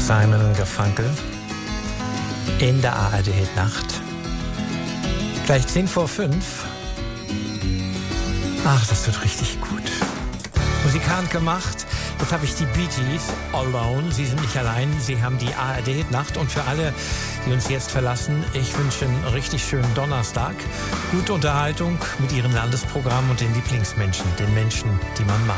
Simon und Garfunkel in der ARD-Nacht. Gleich 5:10. Ach, das wird richtig gut. Musikant gemacht. Jetzt habe ich die Bee Gees, Alone. Sie sind nicht allein, sie haben die ARD-Nacht. Und für alle, die uns jetzt verlassen, ich wünsche einen richtig schönen Donnerstag. Gute Unterhaltung mit ihren Landesprogrammen und den Lieblingsmenschen, den Menschen, die man mag.